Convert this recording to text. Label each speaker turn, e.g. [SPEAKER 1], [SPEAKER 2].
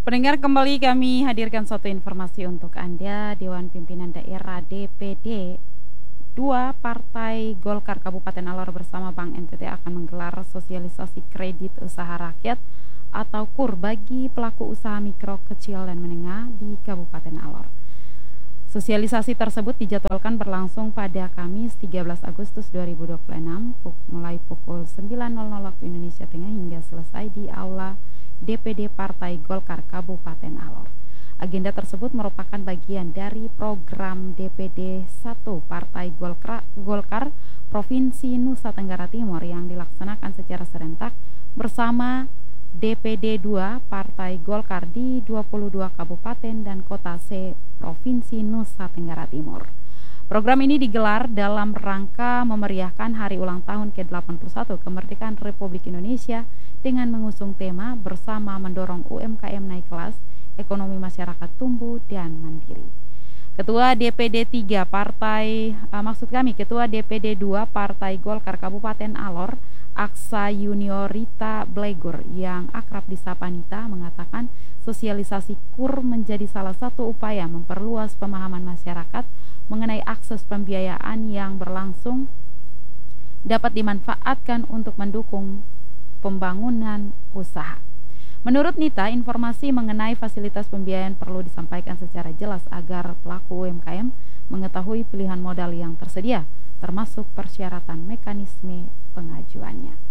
[SPEAKER 1] Pendengar, kembali kami hadirkan suatu informasi untuk Anda. Dewan Pimpinan Daerah DPD 2 Partai Golkar Kabupaten Alor bersama Bank NTT akan menggelar sosialisasi kredit usaha rakyat atau KUR bagi pelaku usaha mikro, kecil, dan menengah di Kabupaten Alor. Sosialisasi tersebut dijadwalkan berlangsung pada Kamis 13 Agustus 2026 mulai pukul 9.00 waktu Indonesia Tengah hingga selesai di Aula DPD Partai Golkar Kabupaten Alor. Agenda tersebut merupakan bagian dari program DPD 1 Partai Golkar Provinsi Nusa Tenggara Timur yang dilaksanakan secara serentak bersama DPD 2 Partai Golkar di 22 kabupaten dan kota se-Provinsi Nusa Tenggara Timur. Program ini digelar dalam rangka memeriahkan hari ulang tahun ke-81 kemerdekaan Republik Indonesia dengan mengusung tema bersama mendorong UMKM naik kelas, ekonomi masyarakat tumbuh dan mandiri. Ketua DPD 3 Ketua DPD 2 Partai Golkar Kabupaten Alor, Aksa Juniorita Blegur yang akrab disapa Nita mengatakan sosialisasi KUR menjadi salah satu upaya memperluas pemahaman masyarakat mengenai akses pembiayaan yang berlangsung dapat dimanfaatkan untuk mendukung pembangunan usaha. Menurut Nita, informasi mengenai fasilitas pembiayaan perlu disampaikan secara jelas agar pelaku UMKM mengetahui pilihan modal yang tersedia, termasuk persyaratan mekanisme pengajuannya.